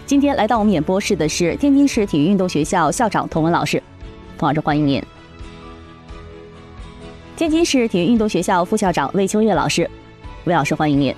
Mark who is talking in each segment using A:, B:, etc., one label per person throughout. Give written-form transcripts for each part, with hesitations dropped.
A: 今天来到我们演播室的是天津市体育运动学校校长童文老师，童老师欢迎您。天津市体育运动学校副校长魏秋月老师，魏老师欢迎您。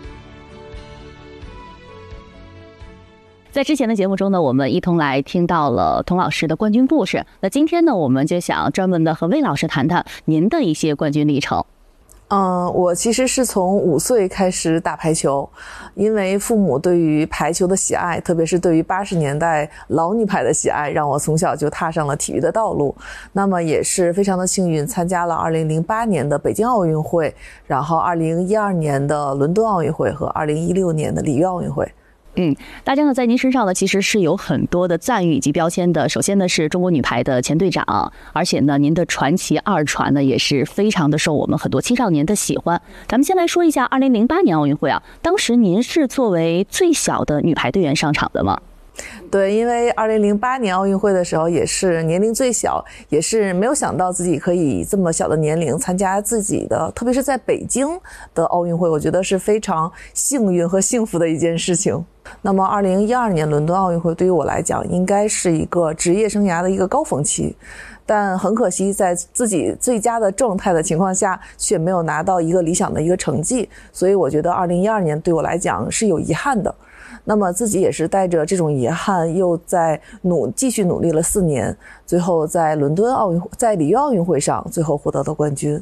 A: 在之前的节目中呢，我们一同来听到了童老师的冠军故事。那今天呢，我们就想专门的和魏老师谈谈您的一些冠军历程。
B: 我其实是从5岁开始打排球，因为父母对于排球的喜爱，特别是对于80年代老女排的喜爱，让我从小就踏上了体育的道路。那么也是非常的幸运，参加了2008年的北京奥运会，然后2012年的伦敦奥运会和2016年的里约奥运会。
A: 大家呢在您身上呢其实是有很多的赞誉以及标签的。首先呢是中国女排的前队长，而且呢您的传奇二传呢也是非常的受我们很多青少年的喜欢。咱们先来说一下2008年奥运会啊，当时您是作为最小的女排队员上场的吗？
B: 对，因为2008年奥运会的时候也是年龄最小，也是没有想到自己可以这么小的年龄参加自己的，特别是在北京的奥运会，我觉得是非常幸运和幸福的一件事情。那么2012年伦敦奥运会对于我来讲应该是一个职业生涯的一个高峰期，但很可惜在自己最佳的状态的情况下却没有拿到一个理想的一个成绩，所以我觉得2012年对我来讲是有遗憾的。那么自己也是带着这种遗憾又在继续努力了4年，最后在伦敦奥运会，在里约奥运会上最后获得了冠军。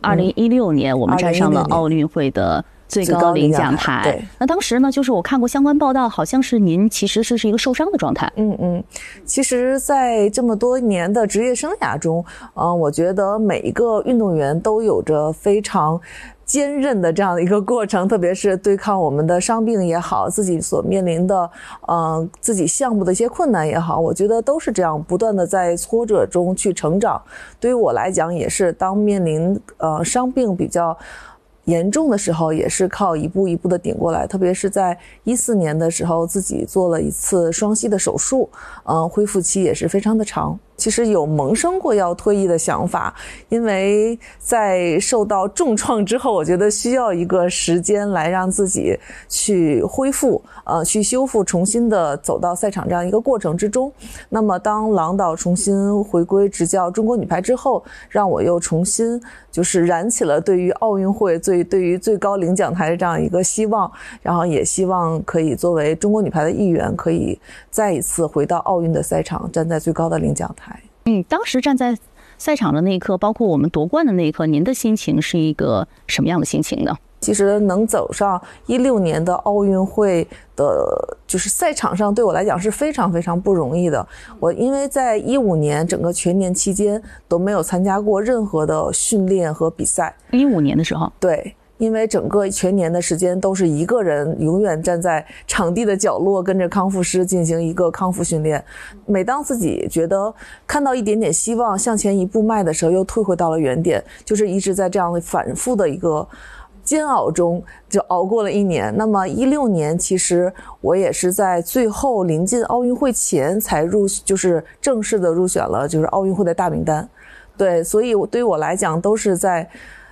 A: 2016年我们站上了奥运会的最高领奖台。那当时呢就是我看过相关报道，好像是您其实是一个受伤的状态。
B: 其实在这么多年的职业生涯中，我觉得每一个运动员都有着非常坚韧的这样的一个过程，特别是对抗我们的伤病也好，自己所面临的自己项目的一些困难也好，我觉得都是这样不断的在挫折中去成长。对于我来讲也是，当面临伤病比较严重的时候，也是靠一步一步的顶过来。特别是在14年的时候，自己做了一次双膝的手术，恢复期也是非常的长。其实有萌生过要退役的想法，因为在受到重创之后，我觉得需要一个时间来让自己去恢复，去修复，重新的走到赛场这样一个过程之中。那么当郎导重新回归执教中国女排之后，让我又重新就是燃起了对于奥运会对于最高领奖台的这样一个希望，然后也希望可以作为中国女排的一员，可以再一次回到奥运的赛场，站在最高的领奖台。
A: 当时站在赛场的那一刻，包括我们夺冠的那一刻，您的心情是一个什么样的心情呢？
B: 其实能走上16年的奥运会的就是赛场上，对我来讲是非常非常不容易的。我因为在15年整个全年期间都没有参加过任何的训练和比赛。
A: 15年的时候，
B: 对，因为整个全年的时间都是一个人永远站在场地的角落，跟着康复师进行一个康复训练。每当自己觉得看到一点点希望向前一步迈的时候，又退回到了原点，就是一直在这样的反复的一个煎熬中就熬过了1年。那么16年其实我也是在最后临近奥运会前才就是正式的入选了就是奥运会的大名单。对，所以对于我来讲都是在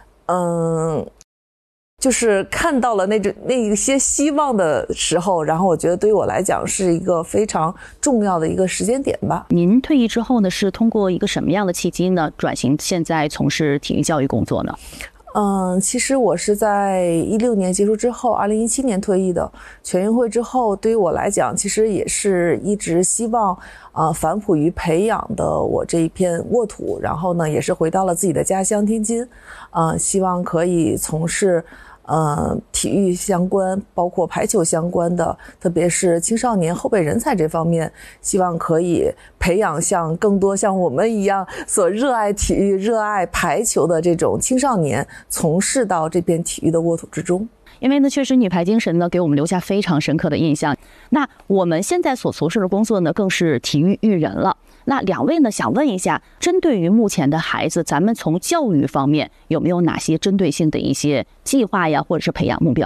B: 就是看到了那一些希望的时候，然后我觉得对于我来讲是一个非常重要的一个时间点吧。
A: 您退役之后呢，是通过一个什么样的契机呢，转型现在从事体育教育工作呢？
B: 其实我是在16年结束之后，2017年退役的。全运会之后，对于我来讲，其实也是一直希望返璞于培养的我这一片沃土，然后呢，也是回到了自己的家乡天津，希望可以从事体育相关，包括排球相关的，特别是青少年后备人才这方面，希望可以培养更多像我们一样所热爱体育、热爱排球的这种青少年，从事到这片体育的沃土之中。
A: 因为呢，确实女排精神呢给我们留下非常深刻的印象。那我们现在所从事的工作呢，更是体育育人了。那2位呢，想问一下，针对于目前的孩子，咱们从教育方面有没有哪些针对性的一些计划呀，或者是培养目标呢？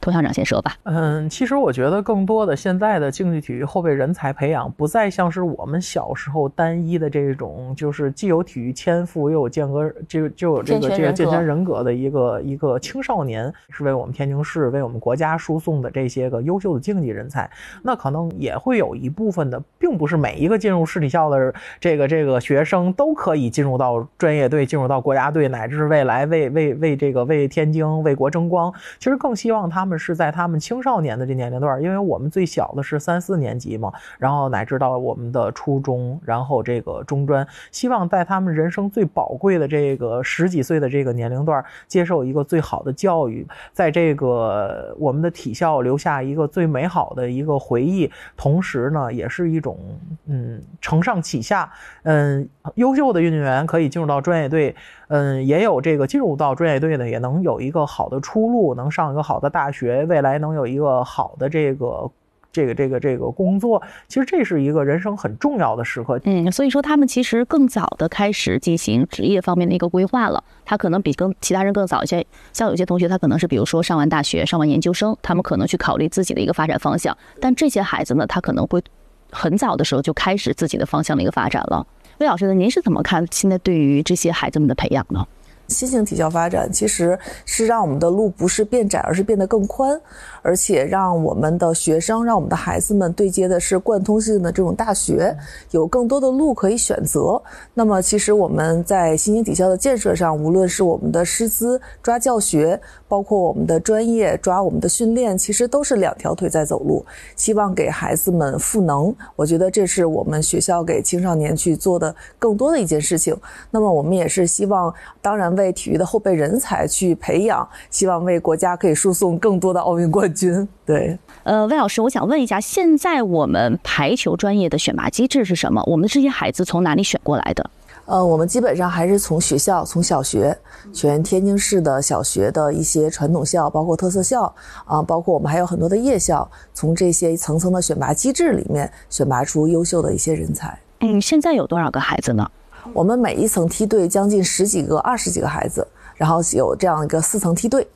A: 佟校长先说吧。
C: 其实我觉得更多的现在的竞技体育后备人才培养，不再像是我们小时候单一的这种，就是既有体育天赋又有就有这个健全人格的一个青少年，是为我们天津市为我们国家输送的这些个优秀的竞技人才。那可能也会有一部分的，并不是每一个进入市体校的这个学生都可以进入到专业队，进入到国家队，乃至是未来为天津为国争光。其实更希望他们是在他们青少年的这年龄段，因为我们最小的是3、4年级嘛，然后乃至到我们的初中，然后这个中专，希望在他们人生最宝贵的这个10几岁的这个年龄段，接受一个最好的教育，在这个我们的体校留下一个最美好的一个回忆，同时呢，也是一种承上启下，优秀的运动员可以进入到专业队，也有这个进入到专业队的也能有一个好的出路，能上一个好的大学，未来能有一个好的这个工作。其实这是一个人生很重要的时刻。
A: 所以说他们其实更早的开始进行职业方面的一个规划了，他可能比其他人更早一些。像有些同学他可能是比如说上完大学上完研究生，他们可能去考虑自己的一个发展方向，但这些孩子呢，他可能会很早的时候就开始自己的方向的一个发展了。魏老师呢，您是怎么看现在对于这些孩子们的培养呢？
B: 新型体校发展其实是让我们的路不是变窄，而是变得更宽，而且让我们的学生，让我们的孩子们对接的是贯通性的这种大学，有更多的路可以选择。那么其实我们在新型体校的建设上，无论是我们的师资抓教学，包括我们的专业抓我们的训练，其实都是2条腿在走路，希望给孩子们赋能。我觉得这是我们学校给青少年去做的更多的一件事情。那么我们也是希望，当然为体育的后备人才去培养，希望为国家可以输送更多的奥运冠军。对，
A: 魏老师，我想问一下，现在我们排球专业的选拔机制是什么？我们这些孩子从哪里选过来的？
B: 我们基本上还是从学校，从小学，全天津市的小学的一些传统校，包括特色校包括我们还有很多的夜校，从这些层层的选拔机制里面选拔出优秀的一些人才。
A: 现在有多少个孩子呢？
B: 我们每一层梯队将近10几个、20几个孩子，然后有这样一个4层梯队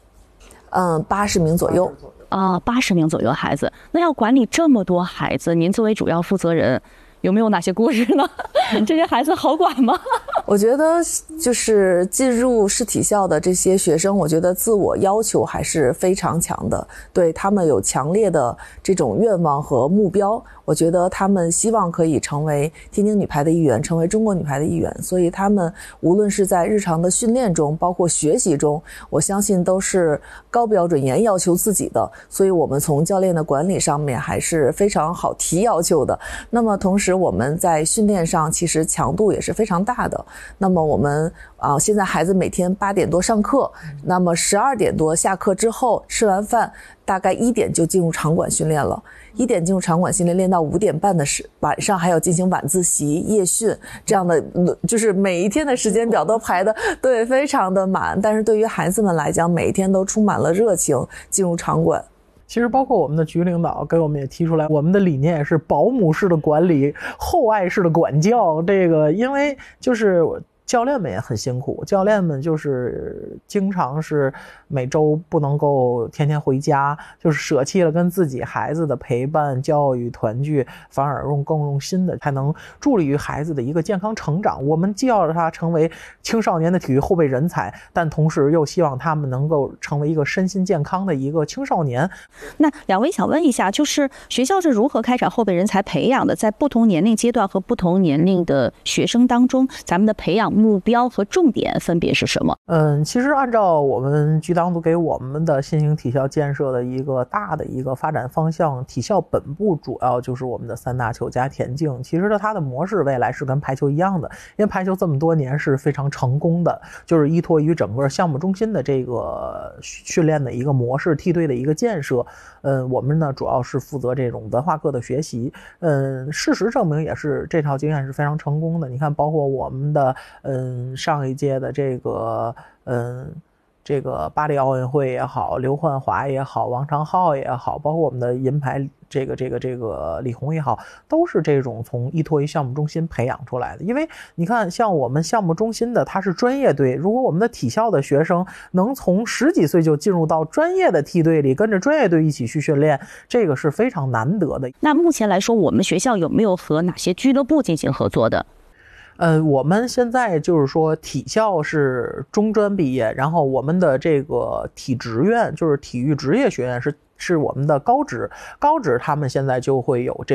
B: ，80名左右。
A: 80名左右孩子，那要管理这么多孩子，您作为主要负责人，有没有哪些故事呢？这些孩子好管吗？
B: 我觉得就是进入市体校的这些学生，我觉得自我要求还是非常强的，对，他们有强烈的这种愿望和目标。我觉得他们希望可以成为天津女排的一员，成为中国女排的一员，所以他们无论是在日常的训练中，包括学习中，我相信都是高标准严要求自己的，所以我们从教练的管理上面还是非常好提要求的。那么同时我们在训练上其实强度也是非常大的。那么我们现在孩子每天8点多上课，那么12点多下课之后吃完饭，大概1点就进入场馆训练了，1点进入场馆训练，练到5点半的晚上还要进行晚自习、夜训，这样的就是每一天的时间表都排的对非常的满。但是对于孩子们来讲，每一天都充满了热情进入场馆。
C: 其实包括我们的局领导给我们也提出来，我们的理念也是保姆式的管理，厚爱式的管教。这个因为就是教练们也很辛苦，教练们就是经常是每周不能够天天回家，就是舍弃了跟自己孩子的陪伴、教育、团聚，反而更用心的，才能助力于孩子的一个健康成长。我们既要让他成为青少年的体育后备人才，但同时又希望他们能够成为一个身心健康的一个青少年。
A: 那两位想问一下，就是学校是如何开展后备人才培养的？在不同年龄阶段和不同年龄的学生当中，咱们的培养目标和重点分别是什么？
C: 其实按照我们局党组给我们的新型体校建设的一个大的一个发展方向，体校本部主要就是我们的3大球加田径。其实它的模式未来是跟排球一样的，因为排球这么多年是非常成功的，就是依托于整个项目中心的这个训练的一个模式、梯队的一个建设。我们呢主要是负责这种文化课的学习。事实证明也是这套经验是非常成功的。你看，包括我们的上一届的这个巴黎奥运会也好，刘焕华也好，王长浩也好，包括我们的银牌这个李红也好，都是这种从依托于项目中心培养出来的。因为你看，像我们项目中心的他是专业队，如果我们的体校的学生能从10几岁就进入到专业的梯队里，跟着专业队一起去训练，这个是非常难得的。
A: 那目前来说，我们学校有没有和哪些俱乐部进行合作的？
C: 我们现在就是说体校是中专毕业，然后我们的这个体职院就是体育职业学院是我们的高职他们现在就会有这